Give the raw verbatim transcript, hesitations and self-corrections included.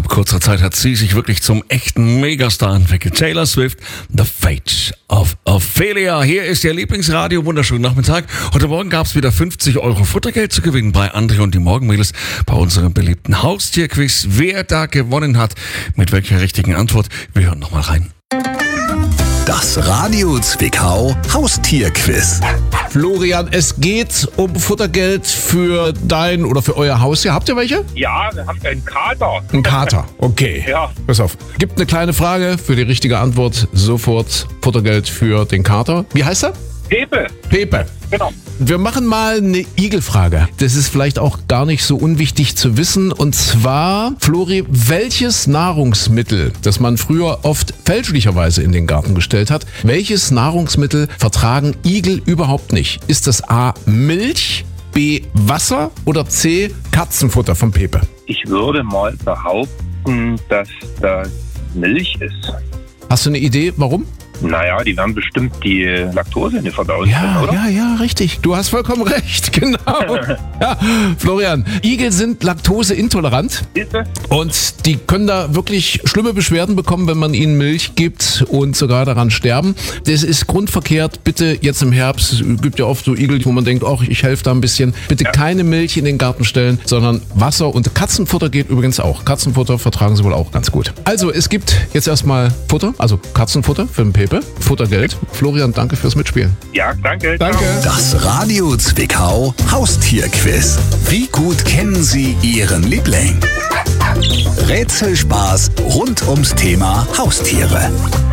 Innerhalb kurzer Zeit hat sie sich wirklich zum echten Megastar entwickelt. Taylor Swift, The Fate of Ophelia. Hier ist Ihr Lieblingsradio. Wunderschönen Nachmittag. Heute Morgen gab es wieder fünfzig Euro Futtergeld zu gewinnen bei André und die Morgenmädels bei unserem beliebten Haustierquiz. Wer da gewonnen hat, mit welcher richtigen Antwort, wir hören nochmal rein. Das Radio Zwickau Haustierquiz. Florian, es geht um Futtergeld für dein oder für euer Haustier. Habt ihr welche? Ja, wir haben einen Kater. Ein Kater, okay. Ja. Pass auf. Gibt eine kleine Frage für die richtige Antwort. Sofort Futtergeld für den Kater. Wie heißt er? Pepe. Pepe. Genau. Wir machen mal eine Igelfrage. Das ist vielleicht auch gar nicht so unwichtig zu wissen. Und zwar, Flori, welches Nahrungsmittel, das man früher oft fälschlicherweise in den Garten gestellt hat, welches Nahrungsmittel vertragen Igel überhaupt nicht? Ist das A. Milch, B. Wasser oder C. Katzenfutter von Pepe? Ich würde mal behaupten, dass das Milch ist. Hast du eine Idee, warum? Naja, die werden bestimmt die Laktose nicht verdauen Ja, können, oder? ja, ja, richtig. Du hast vollkommen recht, genau. Ja, Florian, Igel sind laktoseintolerant Siehste? und die können da wirklich schlimme Beschwerden bekommen, wenn man ihnen Milch gibt und sogar daran sterben. Das ist grundverkehrt. Bitte jetzt im Herbst, es gibt ja oft so Igel, wo man denkt, ach, ich helfe da ein bisschen. Bitte Ja. keine Milch in den Garten stellen, sondern Wasser und Katzenfutter geht übrigens auch. Katzenfutter vertragen sie wohl auch ganz gut. Also, es gibt jetzt erstmal Futter, also Katzenfutter für den Pepe. Futtergeld. Florian, danke fürs Mitspielen. Ja, danke. Danke. Ciao. Das Radio Zwickau Haustierquiz. Wie gut kennen Sie Ihren Liebling? Rätselspaß rund ums Thema Haustiere.